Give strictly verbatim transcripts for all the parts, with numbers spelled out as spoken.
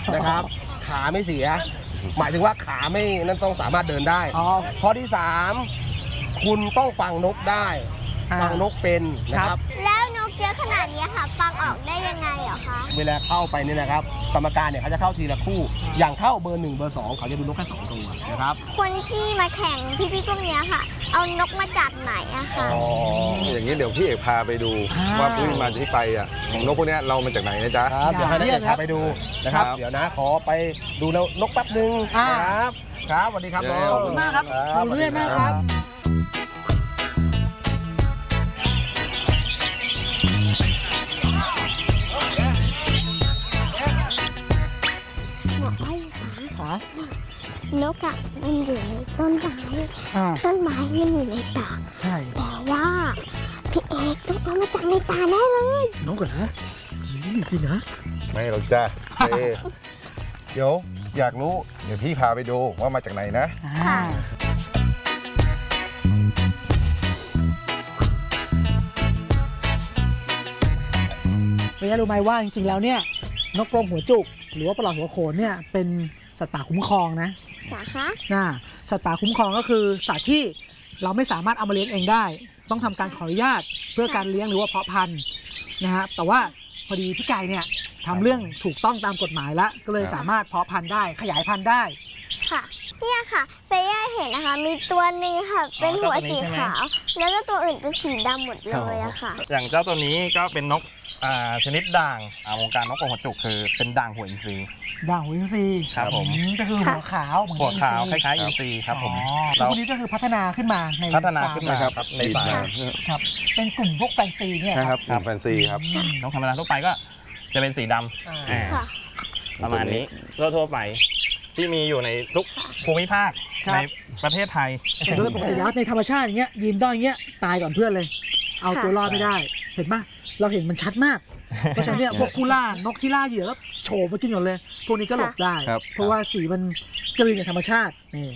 นะครับขาไม่เสียหมายถึงว่าขาไม่นั่นต้องสามารถเดินได้ข้อที่สามคุณต้องฟังนกได้ฟังนกเป็นนะครับแล้วนกเยอะขนาดนี้ค่ะฟังออกได้ยังไงเหรอคะเวลาเข้าไปเนี่ยนะครับกรรมการเนี่ยเขาจะเข้าทีละคู่อย่างเข้าเบอร์หนึ่งเบอร์สองเขาจะดูนกแค่สองตัวนะครับคนที่มาแข่งพี่ๆพวกนี้ค่ะเอานกมาจากไหนอะคะอ๋ออย่างนี้เดี๋ยวพี่เอกพาไปดูว่าพื้นมาที่ไปอ่ะของนกพวกนี้เรามาจากไหนนะจ๊ะครับเดี๋ยวให้นักเรียนพาไปดูนะครับเดี๋ยวนะขอไปดูนกแป๊บนึงนะครับครับสวัสดีครับน้องขอบคุณมากครับขอบคุณเรียนมากครับนกอะมันอยู่ในต้นไม้ต้นไม้มันอยู่ในป่าใช่แต่ว่าพี่เอกต้องเอามาจากในป่าแน่เลยนกเหรอนะจริงนะไม่หรอกจ้าเดี๋ยวอยากรู้เดี๋ยวพี่พาไปดูว่ามาจากไหนนะเฟียรู้ไหมว่าจริงๆแล้วเนี่ยนกกรงหัวจุกหรือว่าปลาหัวโขนเนี่ยเป็นสัตว์ป่าคุ้มครองนะนะคะน่าสัตว์ป่าคุ้มครองก็คือสัตว์ที่เราไม่สามารถเอามาเลี้ยงเองได้ต้องทำการขออนุญาตเพื่อการเลี้ยงหรือว่าเพาะพันธุ์นะฮะแต่ว่าพอดีพี่ไก่เนี่ยทำเรื่องถูกต้องตามกฎหมายแล้วก็เลยสามารถเพาะพันธุ์ได้ขยายพันธุ์ได้ค่ะเนี่ยค่ะเฟย่าเห็นนะคะมีตัวหนึ่งค่ะเป็นหัวสีขาวแล้วก็ตัวอื่นเป็นสีดำหมดเลยอะค่ะอย่างเจ้าตัวนี้ก็เป็นนกชนิดด่างวงการนกกรงหัวจุกคือเป็นด่างหัวอินทรีด่างหัวอินทรีครับผมก็คือหัวขาวเหมือนหัวขาวคล้ายๆอินทรีครับผมแล้วคนนี้ก็คือพัฒนาขึ้นมาในพัฒนาขึ้นมาครับในฟาร์มครับเป็นกลุ่มพวกแฟนซีเนี่ยครับกลุ่มแฟนซีครับนกธรรมดาทั่วไปก็จะเป็นสีดำประมาณนี้ทั่วๆไปที่มีอยู่ในทุกภูมิภาคในประเทศไทยโดยปกติแล้วในธรรมชาติอย่างเงี้ยยืนด้อยอย่างเงี้ยตายก่อนเพื่อนเลยเอาตัวรอดไม่ได้เห็นปะเราเห็นมันชัดมากเพราะฉะนั้นเนี่ยพวกผู้ล่านกที่ล่าเหยื่อก็โฉบมากินก่อนเลยพวกนี้ก็หลบได้เพราะว่าสีมันกลืนกับธรรมชาตินี่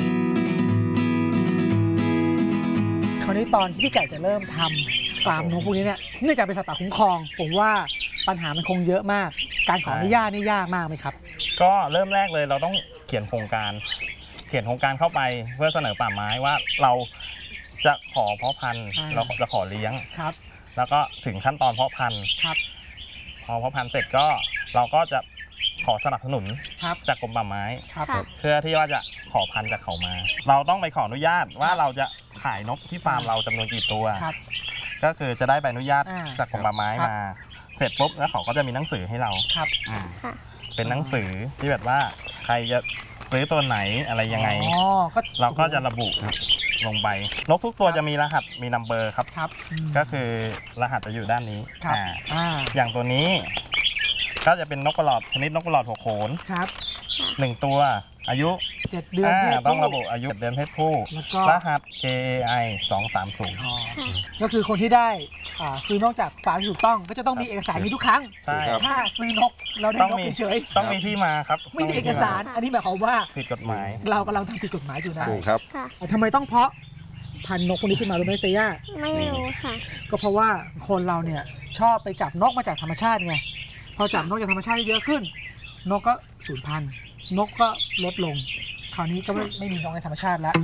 คราวนี้ตอนที่พี่ไก่จะเริ่มทำฟาร์มนกพวกนี้เนี่ยเนื่องจากเป็นสัตว์ป่าคุ้มครองผมว่าปัญหามันคงเยอะมากการขออนุญาตนี่ยากมากไหมครับก็เริ่มแรกเลยเราต้องเขียนโครงการเขียนโครงการเข้าไปเพื่อเสนอป่าไม้ว่าเราจะขอเพาะพันธุ์เราจะขอเลี้ยงครับแล้วก็ถึงขั้นตอนเพาะพันธุ์ครับพอเพาะพันธุ์เสร็จก็เราก็จะขอสนับสนุนจากกรมป่าไม้เพื่อที่ว่าจะขอพันธุ์จากเขามาเราต้องไปขออนุญาตว่าเราจะขายนกที่ฟาร์มเราจำนวนกี่ตัวก็คือจะได้ใบอนุญาตจากกรมป่าไม้มาเสร็จปุ๊บแล้วเขาก็จะมีหนังสือให้เราครับเป็นหนังสือที่แบบว่าใครจะซื้อตัวไหนอะไรยังไงเราก็จะระบุลงไปนกทุกตัวจะมีรหัสมีนัมเบอร์ครับก็คือรหัสจะอยู่ด้านนี้อย่างตัวนี้ก็จะเป็นนกกระหลอดชนิดนกกระหลอดหัวโขนหนึ่งตัวอายุเจ็ดเดือนต้องระบุอายุเดือนเพศผู้รหัส เค เอ ไอ สองสามศูนย์ก็คือคนที่ได้ซื้อนกจากฟาร์มที่ถูกต้องก็จะต้องมีเอกสารนี้ทุกครั้งถ้าซื้อนกเราได้นกเฉยต้องมีที่มาครับไม่มีเอกสารอันนี้หมายความว่าผิดกฎหมายเรากำลังทำผิดกฎหมายอยู่นะถูกครับทำไมต้องเพาะพันธุ์นกคนนี้ขึ้นมารู้ไหมเซย่าไม่รู้ค่ะก็เพราะว่าคนเราเนี่ยชอบไปจับนกมาจากธรรมชาติไงพอจับนกจากธรรมชาติเยอะขึ้นนกก็สูญพันธุ์นกก็ลดลงคราวนี้ก็ไม่ไม่มีนกในธรรมชาติแล้ว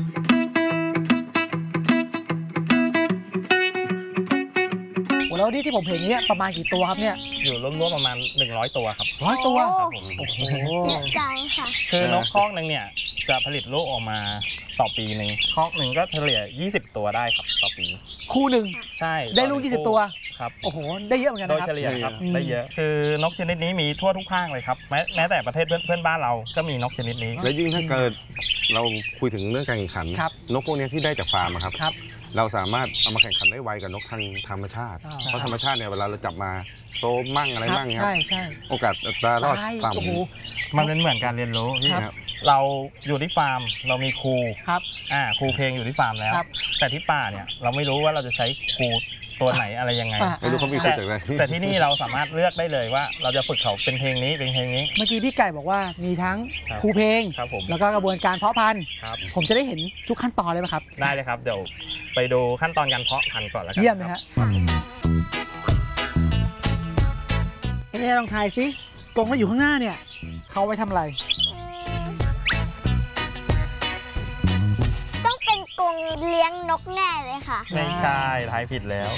โอ้แล้วนี่ที่ผมเห็นเนี่ยประมาณกี่ตัวครับเนี่ยอยู่รวมๆประมาณหนึ่งร้อยตัวครับร้อยตัวโอ้โหเยอะจังค่ะคือนกคอกหนึ่งเนี่ยจะผลิตลูกออกมาต่อปีหนึ่งคอกหนึ่งก็เฉลี่ยยี่สิบตัวได้ครับต่อปีคู่หนึ่งใช่ได้ลูกยี่สิบตัวครับโอ้โหได้เยอะเหมือนกันนะครับโดยเฉลี่ยครับได้เยอะคือนกชนิดนี้มีทั่วทุกภาคเลยครับแม้แม้แต่ประเทศเพื่อนเพื่อนบ้านเราก็มีนกชนิดนี้และยิ่งถ้าเกิดเราคุยถึงเรื่องการแข่งขันนกพวกนี้ที่ได้จากฟาร์มครับเราสามารถเอามาแข่งขันได้ไวกับนกทางธรรมชาติเพราะธรรมชาติเนี่ยเวลาเราจับมาโซมมั่งอะไรมั่งครับโอกาสอัตรารอดต่ำมันเป็นเหมือนการเรียนรู้ที่เราอยู่ที่ฟาร์มเรามีครูครับอ่าครูเพลงอยู่ที่ฟาร์มแล้วแต่ที่ป่าเนี่ยเราไม่รู้ว่าเราจะใช้ครูตัวไหนอะไรยังไงไม่รู้เขามีแต่แต่ที่นี่เราสามารถเลือกได้เลยว่าเราจะฝึกเขาเป็นเพลงนี้เป็นเพลงนี้เมื่อกี้พี่ไก่บอกว่ามีทั้งครูเพลงแล้วก็กระบวนการเพาะพันธุ์ผมจะได้เห็นทุกขั้นตอนเลยไหมครับได้เลยครับเดี๋ยวไปดูขั้นตอนการเพาะพันธุ์ก่อนแล้วกันเยี่ยมไหมฮะเอ๊ะลองทายสิกรงมาอยู่ข้างหน้าเนี่ยเขาไว้ทำอะไรต้องเป็นกรงเลี้ยงนกแน่เลยค่ะไม่ใช่ทายผิดแล้ว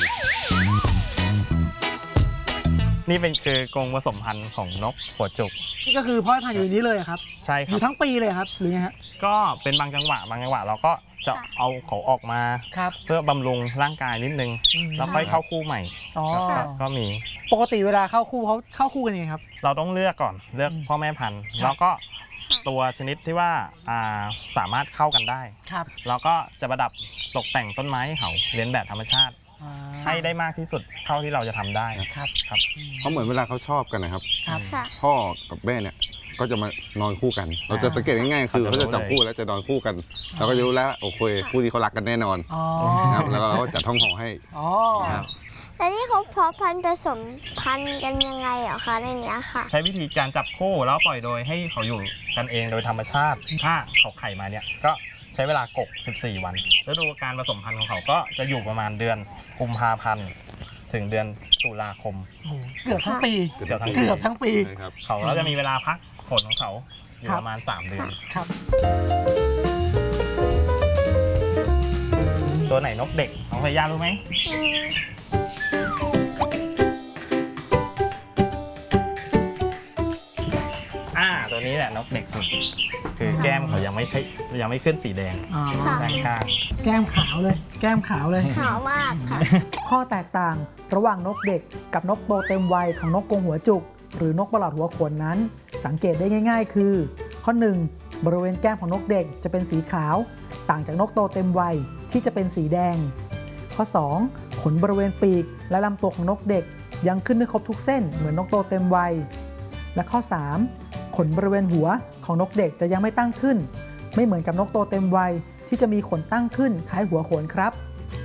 นี่เป็นคือกรงผสมพันธุ์ของนกหัวจุกนี่ก็คือพ่อพันธุ์อยู่ในนี้เลยครับใช่คอรับยู่ทั้งปีเลยครับหรือไงฮะก็เป็นบางจังหวะบางจังหวะเราก็จะค่ะเอาเขาออกมาครับเพื่อบำรุงร่างกายนิดนึง แล้วค่อยเข้าคู่ใหม่อ๋อครับก็มีปกติเวลาเข้าคู่เขาเข้าคู่กันยังไงครับเราต้องเลือกก่อนเลือกอืมพ่อแม่พันธุ์ครับแล้วก็ตัวชนิดที่ว่าอ่าสามารถเข้ากันได้ครับเราก็จะประดับตกแต่งต้นไม้ให้เขาเรียนแบบธรรมชาติ ให้ได้มากที่สุดเท่าที่เราจะทำได้ครับครับเพราะเหมือนเวลาเขาชอบกันนะครับครับค่ะพ่อกับแม่เนี่ยก็จะมานอนคู่กัน เราจะสังเกตง่ายๆคือเขาเขาจะจะจับรู้เลยคู่แล้วจะนอนคู่กัน เราก็จะรู้แล้วโอเคคู่นี้เขารักกันแน่นอนอ๋อนะครับแล้วก็เราก็จัดห้องหอให้อ๋อครับแล้วนี่เขาเพาะพันธุ์ผสมพันธุ์กันยังไงเหรอคะในเนี้ยค่ะใช้วิธีการจับคู่แล้วปล่อยโดยให้เขาอยู่กันเองโดยธรรมชาติ ถ้าเขาไข่มาเนี่ยก็ใช้เวลากก สิบสี่ วันฤดูการผสมพันธุ์ของเขาก็จะอยู่ประมาณเดือนกุมภาพันธ์ถึงเดือนตุลาคมโอ้โหเกือบทั้งปีเกือบทั้งเกือบทั้งปีใช่ครับเขาก็จะมีเวลาพักขนของเขาอยู่ครับประมาณ สาม เดือนครับตัวไหนนกเด็กน้องพยารู้ไหมอืมอ่าตัวนี้แหละนกเด็กสุดคือแก้มเขายังไม่ค่อยยังไม่ขึ้นสีแดงอ๋อด้านข้างแก้มขาวเลย แก้มขาวเลยขาวมากค่ะข้อแตกต่างระหว่างนกเด็กกับนกโตเต็มวัยของนกกรงหัวจุก หรือนกประหลอดหัวขนนั้น สังเกตได้ง่าย ๆ คือ ข้อ หนึ่ง บริเวณแก้มของนกเด็กจะเป็นสีขาว ต่างจากนกโตเต็มวัยที่จะเป็นสีแดง ข้อ สอง ขนบริเวณปีกและลำตัวของนกเด็กยังขึ้นไม่ครบทุกเส้นเหมือนนกโตเต็มวัยและข้อ สาม ขนบริเวณหัวของนกเด็กจะยังไม่ตั้งขึ้น ไม่เหมือนกับนกโตเต็มวัยที่จะมีขนตั้งขึ้นคล้ายหัวโขนครับ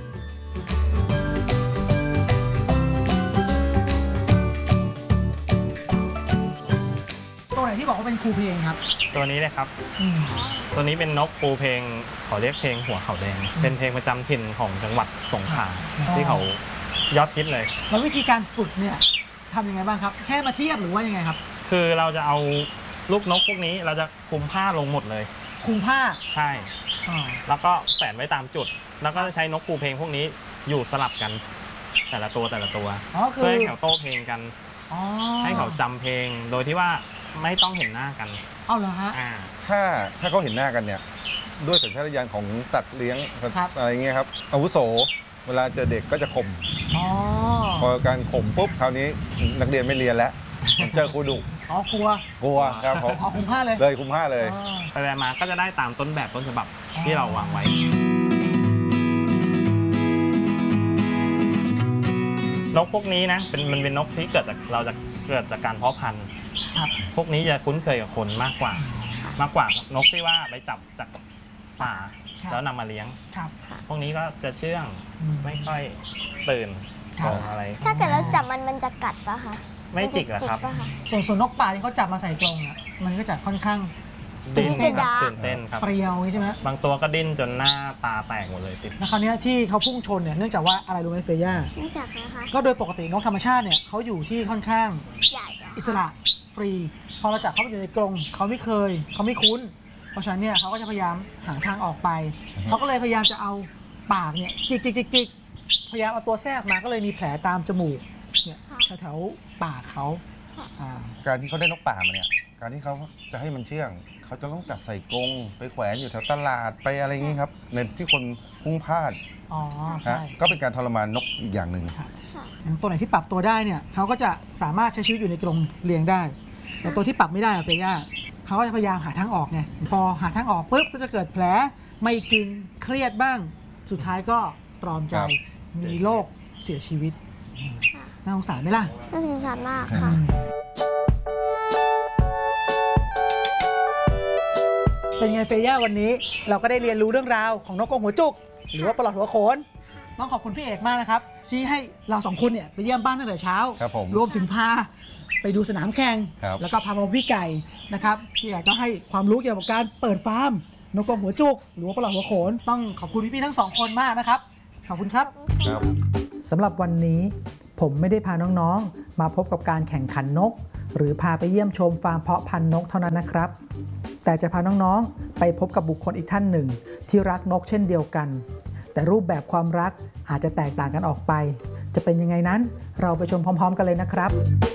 ตัวไหนที่บอกว่าเป็นครูเพลงครับตัวนี้เลยครับ ตัวนี้เป็นนกปูเพลงเขาเรียกเพลงหัวเขาแดง เป็นเพลงประจำถิ่นของจังหวัดสงขลาอ๋อที่เขายอดฮิตเลยแล้ววิธีการฝึกเนี่ยทำยังไงบ้างครับ แค่มาเทียบหรือว่ายังไงครับคือเราจะเอาลูกนกพวกนี้เราจะคลุมผ้าลงหมดเลยคลุมผ้าใช่อ๋อแล้วก็แฝนไว้ตามจุด แล้วก็จะใช้นกปูเพลงพวกนี้อยู่สลับกันแต่ละตัวแต่ละตัวอ๋อคืเพื่ออให้เขาโต้เพลงกันอ๋อให้เขาจำเพลง โดยที่ว่าไม่ต้องเห็นหน้ากันเอาเหรอฮะอ่าถ้าถ้าเขาเห็นหน้ากันเนี่ยด้วยสัญชาตญาณของสัตว์เลี้ยงสัตว์ครับอะไรเงี้ยครับอาวุโสเวลาเจอเด็กก็จะข่มอ๋อพอการข่มปุ๊บคราวนี้นักเรียนไม่เรียนแล้วมันเจอครูดุอ๋อกลัวกลัวครับผมเอาคลุมผ้าเลยเลยคุ้มค่าเลยอ๋อไปๆมาก็จะได้ตามต้นแบบต้นฉบับที่เราวางไว้ นกพวกนี้นะเป็นมันเป็นนกที่เกิดจากเราจะเกิดจากการเพาะพันธุ์ครับพวกนี้จะคุ้นเคยกับคนมากกว่า มากกว่านกที่ว่าไปจับจากป่าครับแล้วนำมาเลี้ยงครับพวกนี้ก็จะเชื่องอืมไม่ค่อยตื่นครัโกบงอะไรถ้าเกิดเราจับมันมันจะกัดปะคะไม่จิกหรอกครับมันจะปะคะส่วนส่วนนกป่าที่เขาจับมาใส่กรงอ่ะมันก็จะค่อนข้างดิ้นกระดาษตื่นเต้นครับเปรียวใช่ไหมบางตัวก็ดิ้นจนหน้าตาแตกหมดเลยติดแล้วคราวเนี้ยที่เขาพุ่งชนเนี่ยเนื่องจากว่าอะไรรู้ไหมเฟย่ารู้จักนะคะก็โดยปกตินกธรรมชาติเนี่ยเขาอยู่ที่ค่อนข้างใหญ่เหรออิสระฟรี พอเราจับเขาไปอยู่ในกรงเขาไม่เคยเขาไม่คุ้น เพราะฉะนั้นเนี่ยเขาก็จะพยายามหาทางออกไป เขาก็เลยพยายามจะเอาปากเนี่ยจิกจิกจิกจิกพยายามเอาตัวแทรกมาก็เลยมีแผลตามจมูกเนี่ยแถวๆปากเขาอ่าการที่เขาได้นกป่ามาเนี่ยการที่เขาจะให้มันเชื่องเขาจะต้องจับใส่กรงไปแขวนอยู่แถวตลาดไปอะไรอย่างนี้ครับในที่คนพลุ่งพล่านอ๋อฮะใช่ก็เป็นการทรมานนกอีกอย่างหนึ่งอย่างตัวไหนที่ปรับตัวได้เนี่ยเขาก็จะสามารถใช้ชีวิตอยู่ในกรงเลี้ยงได้ แต่ตัวที่ปรับไม่ได้อะเฟย่าเขาก็จะพยายามหาทางออกไงพอหาทางออกปุ๊บก็จะเกิดแผลไม่กินเครียดบ้าง สุดท้ายก็ตรอมใจครับมีโรคเสียชีวิตน่าสงสารไหมล่ะน่าสงสารมากค่ะเป็นไงเฟย่าวันนี้เราก็ได้เรียนรู้เรื่องราวของนกกรงหัวจุก หรือว่าปลาหลอดหัวโขนต้องขอบคุณพี่เอกมากนะครับ ที่ให้เราสองคนเนี่ยไปเยี่ยมบ้านตั้งแต่เช้าครับผมรวมถึงพาไปดูสนามแข่งครับแล้วก็พามาพบพี่ไก่นะครับพี่ไก่ก็ให้ความรู้เกี่ยวกับการเปิดฟาร์มนกกรงหัวจุก หรือว่าปลาหลอดหัวโขนต้องขอบคุณพี่ๆทั้งสองคนมากนะครับขอบคุณครับครับสำหรับวันนี้ผมไม่ได้พาน้องๆ มาพบกับการแข่งขันนกหรือพาไปเยี่ยมชมฟาร์มเพาะพันธุ์นกเท่านั้นนะครับแต่จะพาน้องๆไปพบกับบุคคลอีกท่านหนึ่งที่รักนกเช่นเดียวกันแต่รูปแบบความรักอาจจะแตกต่างกันออกไปจะเป็นยังไงนั้นเราไปชมพร้อมๆกันเลยนะครับ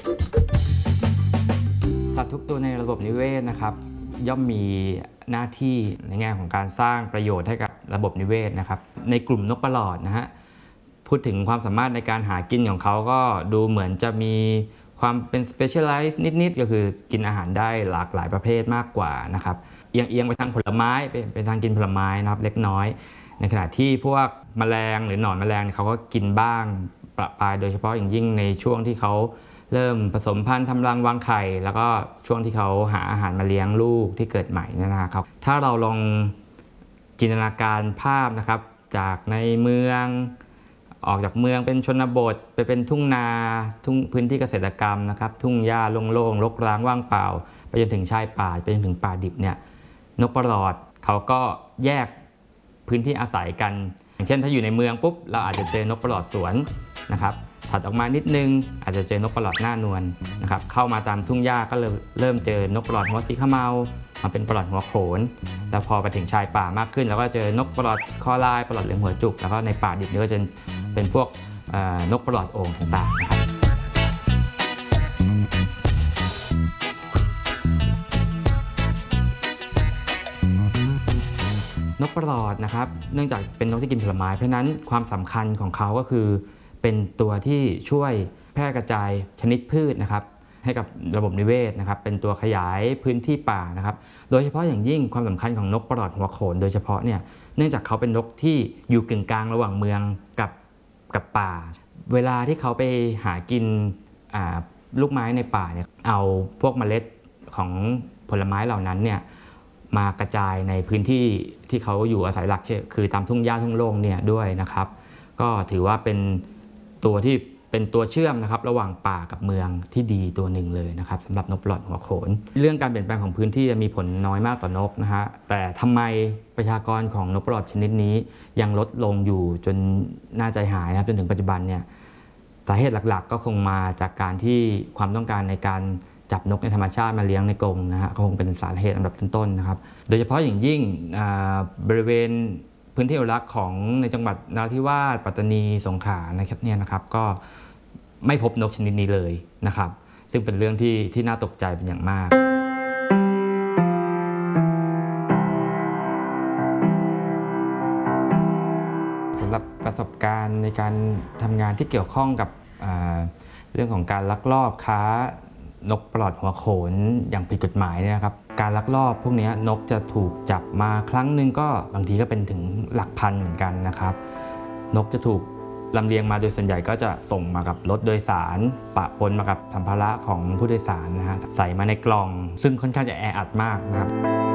สัตว์ทุกตัวในระบบนิเวศนะครับย่อมมีหน้าที่ในแง่ของการสร้างประโยชน์ให้กับระบบนิเวศนะครับในกลุ่มนกประหลอดนะฮะพูดถึงความสามารถในการหากินของเขาก็ดูเหมือนจะมีความเป็น specialize นิดๆก็คือกินอาหารได้หลากหลายประเภทมากกว่านะครับเอียงๆไปทางผลไม้เป็นไปทางกินผลไม้นะครับเล็กน้อยในขณะที่พวกแมลงหรือหนอนแมลงเขาก็กินบ้างประปรายโดยเฉพาะอย่างยิ่งในช่วงที่เขาเริ่มผสมพันธุ์ทำรังวางไข่แล้วก็ช่วงที่เขาหาอาหารมาเลี้ยงลูกที่เกิดใหม่นะครับถ้าเราลองจินตนาการภาพนะครับจากในเมืองออกจากเมืองเป็นชนบทไปเป็นทุ่งนาทุ่งพื้นที่เกษตรกรรมนะครับทุ่งหญ้าโล่งๆรกร้างว่างเปล่าไปจนถึงชายป่าไปจนถึงป่าดิบเนี่ยนกประหลอดเขาก็แยกพื้นที่อาศัยกันอย่างเช่นถ้าอยู่ในเมืองปุ๊บเราอาจจะเจอนกประหลอดสวนนะครับถัดออกมานิดนึงอาจจะเจอนกประหลอดหน้านวลนะครับเข้ามาตามทุ่งหญ้าก็เริ่มเริ่มเจอนกประหลอดหัวสีขมเมามาเป็นประหลอดหัวโขนแล้วพอไปถึงชายป่ามากขึ้นเราก็เจอนกประหลอดคอลายประหลอดเหลืองหัวจุกแล้วก็ในป่าดิบนี่ก็จะเป็นพวกนกประหลอดโอ่งต่างๆนะครับนกประหลอดนะครับเนื่องจากเป็นนกที่กินผลไม้เพราะนั้นความสำคัญของเขาก็คือเป็นตัวที่ช่วยแพร่กระจายชนิดพืชนะครับให้กับระบบนิเวศนะครับเป็นตัวขยายพื้นที่ป่านะครับโดยเฉพาะอย่างยิ่งความสำคัญของนกประหลอดหัวโขนโดยเฉพาะเนี่ยเนื่องจากเขาเป็นนกที่อยู่กึ่งกลางระหว่างเมืองกับกับป่าเวลาที่เขาไปหากินลูกไม้ในป่าเนี่ยเอาพวกเมล็ดของผลไม้เหล่านั้นเนี่ยมากระจายในพื้นที่ที่เขาอยู่อาศัยหลักคือตามทุ่งหญ้าทุ่งโล่งเนี่ยด้วยนะครับก็ถือว่าเป็นตัวที่เป็นตัวเชื่อมนะครับระหว่างป่ากับเมืองที่ดีตัวหนึ่งเลยนะครับสำหรับนกประหลอดหัวโขนเรื่องการเปลี่ยนแปลงของพื้นที่จะมีผลน้อยมากต่อนกนะฮะแต่ทำไมประชากรของนกประหลอดชนิดนี้ยังลดลงอยู่จนน่าใจหายนะครับจนถึงปัจจุบันเนี่ยสาเหตุหลักๆก็คงมาจากการที่ความต้องการในการจับนกในธรรมชาติมาเลี้ยงในกรงนะฮะคงเป็นสาเหตุอันดับต้นๆนะครับโดยเฉพาะอย่างยิ่งบริเวณพื้นที่อนุรักษ์ของในจังหวัดนราธิวาสปัตตานีสงขลานะครับเนี่ยนะครับก็ไม่พบนกชนิดนี้เลยนะครับซึ่งเป็นเรื่องที่ที่น่าตกใจเป็นอย่างมากสำหรับประสบการณ์ในการทำงานที่เกี่ยวข้องกับเรื่องของการลักลอบค้านกประหลอดหัวโขนอย่างผิดกฎหมายเนี่ยนะครับการลักลอบพวกนี้นกจะถูกจับมาครั้งหนึ่งก็บางทีก็เป็นถึงหลักพันเหมือนกันนะครับนกจะถูกลำเลียงมาโดยส่วนใหญ่ก็จะส่งมากับรถโดยสารปะปนมากับสัมภาระของผู้โดยสารนะฮะใส่มาในกล่องซึ่งค่อนข้างจะแออัดมากนะครับ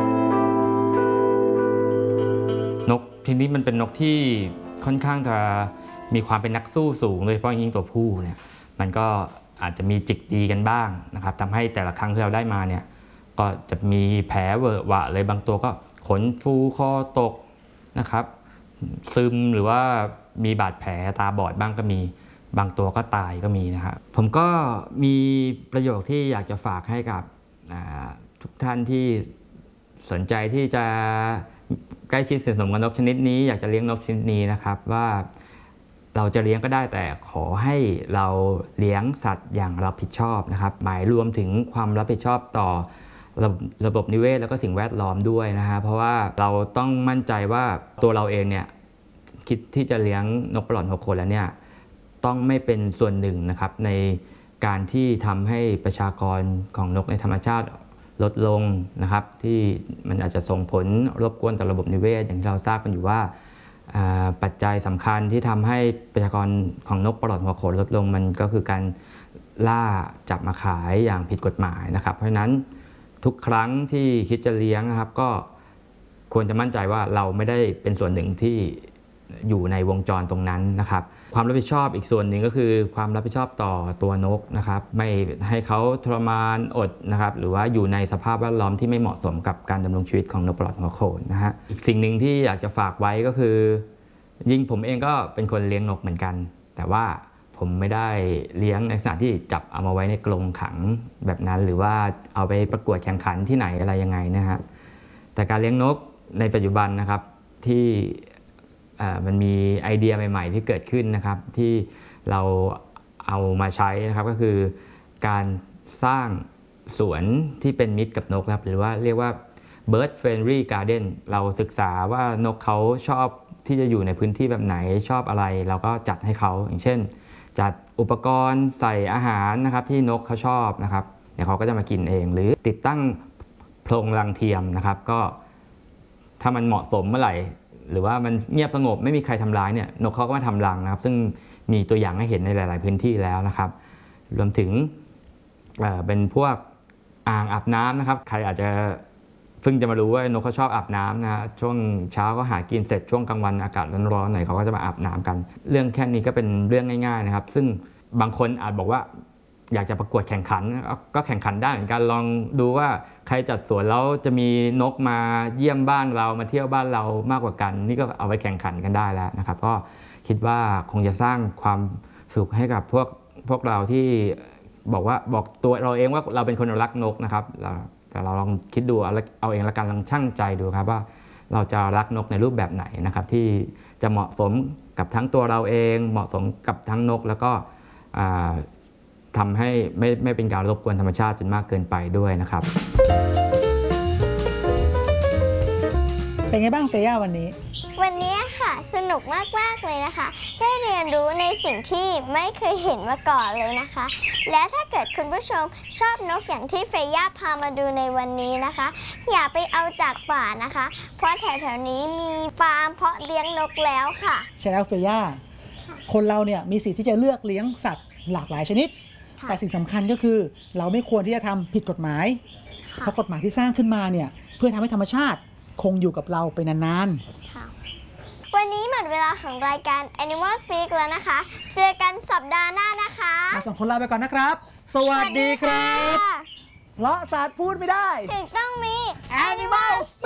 นกทีนี้มันเป็นนกที่ค่อนข้างจะมีความเป็นนักสู้สูงโดยเฉพาะยิ่งตัวผู้เนี่ยมันก็อาจจะมีจิกตีกันบ้างนะครับทำให้แต่ละครั้งที่เราได้มาเนี่ยก็จะมีแผลเวอะหวะเลยบางตัวก็ขนฟูคอตกนะครับซึมหรือว่ามีบาดแผลตาบอดบ้างก็มีบางตัวก็ตายก็มีนะครับผมก็มีประโยคที่อยากจะฝากให้กับทุกท่านที่สนใจที่จะใกล้ชิดสนิทสนมกับนกชนิดนี้อยากจะเลี้ยงนกชนิดนี้นะครับว่าเราจะเลี้ยงก็ได้แต่ขอให้เราเลี้ยงสัตว์อย่างรับผิดชอบนะครับหมายรวมถึงความรับผิดชอบต่อระบบระบบนิเวศแล้วก็สิ่งแวดล้อมด้วยนะฮะเพราะว่าเราต้องมั่นใจว่าตัวเราเองเนี่ยคิดที่จะเลี้ยงนกประหลอดหัวโขนแล้วเนี่ยต้องไม่เป็นส่วนหนึ่งนะครับในการที่ทำให้ประชากรของนกในธรรมชาติลดลงนะครับที่มันอาจจะส่งผลรบกวนต่อระบบนิเวศอย่างที่เราทราบกันอยู่ว่าปัจจัยสำคัญที่ทำให้ประชากรของนกประหลอดหัวโขนลดลงมันก็คือการล่าจับมาขายอย่างผิดกฎหมายนะครับเพราะฉะนั้นทุกครั้งที่คิดจะเลี้ยงนะครับก็ควรจะมั่นใจว่าเราไม่ได้เป็นส่วนหนึ่งที่อยู่ในวงจรตรงนั้นนะครับความรับผิดชอบอีกส่วนหนึ่งก็คือความรับผิดชอบต่อตัวนกนะครับไม่ให้เขาทรมานอดนะครับหรือว่าอยู่ในสภาพแวดล้อมที่ไม่เหมาะสมกับการดำรงชีวิตของนกประหลอดหัวโขนนะฮะอีกสิ่งหนึ่งที่อยากจะฝากไว้ก็คือยิ่งผมเองก็เป็นคนเลี้ยงนกเหมือนกันแต่ว่าผผมไม่ได้เลี้ยงในลักษณะที่จับเอามาไว้ในกรงขังแบบนั้นหรือว่าเอาไปประกวดแข่งขันที่ไหนอะไรยังไงนะฮะแต่การเลี้ยงนกในปัจจุบันนะครับที่มันมีไอเดียใหม่ๆที่เกิดขึ้นนะครับที่เราเอามาใช้นะครับก็คือการสร้างสวนที่เป็นมิตรกับนกครับหรือว่าเรียกว่า bird friendly garden เราศึกษาว่านกเขาชอบที่จะอยู่ในพื้นที่แบบไหนชอบอะไรเราก็จัดให้เขาอย่างเช่นจัดอุปกรณ์ใส่อาหารนะครับที่นกเขาชอบนะครับเดี๋ยวเขาก็จะมากินเองหรือติดตั้งโพรงรังเทียมนะครับก็ถ้ามันเหมาะสมเมื่อไหร่หรือว่ามันเงียบสงบไม่มีใครทำร้ายเนี่ยนกเขาก็มาทำรังนะครับซึ่งมีตัวอย่างให้เห็นในหลายๆพื้นที่แล้วนะครับรวมถึงเอ่อเป็นพวกอ่างอาบน้ำนะครับใครอาจจะเพิ่งจะมารู้ว่านกเขาชอบอาบน้ำนะช่วงเช้าก็หากินเสร็จช่วงกลางวันอากาศร้อนๆหน่อยเขาก็จะมาอาบน้ำกันเรื่องแค่นี้ก็เป็นเรื่องง่ายๆนะครับซึ่งบางคนอาจบอกว่าอยากจะประกวดแข่งขันก็แข่งขันได้เหมือนกันลองดูว่าใครจัดสวนแล้วจะมีนกมาเยี่ยมบ้านเรามาเที่ยวบ้านเรามากกว่ากันนี่ก็เอาไปแข่งขันกันได้แล้วนะครับก็คิดว่าคงจะสร้างความสุขให้กับพวกพวกเราที่บอกว่าบอกตัวเราเองว่าเราเป็นคนรักนกนะครับแต่เราลองคิดดูเอาเองละกันลองชั่งใจดูครับว่าเราจะรักนกในรูปแบบไหนนะครับที่จะเหมาะสมกับทั้งตัวเราเองเหมาะสมกับทั้งนกแล้วก็ทำให้ไม่ไม่เป็นการรบกวนธรรมชาติจนมากเกินไปด้วยนะครับเป็นไงบ้างเฟย่าวันนี้วันนี้ค่ะสนุกมากๆเลยนะคะได้เรียนรู้ในสิ่งที่ไม่เคยเห็นมาก่อนเลยนะคะและถ้าเกิดคุณผู้ชมชอบนกอย่างที่เฟย่าพามาดูในวันนี้นะคะอย่าไปเอาจากป่านะคะเพราะแถวๆนี้มีฟาร์มเพาะเลี้ยงนกแล้วค่ะใช่แล้วเฟย่าคนเราเนี่ยมีสิทธิ์ที่จะเลือกเลี้ยงสัตว์หลากหลายชนิดแต่สิ่งสำคัญก็คือเราไม่ควรที่จะทำผิดกฎหมายเพราะกฎหมายที่สร้างขึ้นมาเนี่ยเพื่อทำให้ธรรมชาติคงอยู่กับเราไปนานๆวันนี้หมดเวลาของรายการ Animal Speak แล้วนะคะเจอกันสัปดาห์หน้านะคะเราสองคนลาไปก่อนนะครับสวัสดีครับเลาะศาสตร์พูดไม่ได้ถึงต้องมี Animal Speak